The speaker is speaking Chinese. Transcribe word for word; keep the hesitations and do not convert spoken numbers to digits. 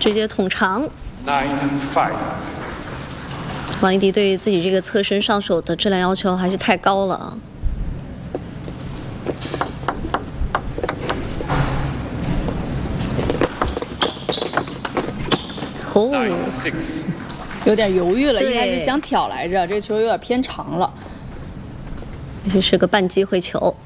直接捅长。 Nine five。 王一迪对自己这个侧身上手的质量要求还是太高了啊！哦， 有点犹豫了， 对应该是想挑来着，这球有点偏长了。 这是个半机会球。